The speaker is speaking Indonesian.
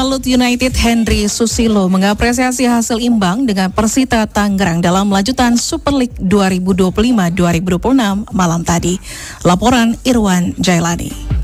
Pemalut United Henry Susilo mengapresiasi hasil imbang dengan Persita Tangerang dalam lanjutan Super League 2025-2026 malam tadi. Laporan Irwan Jailani.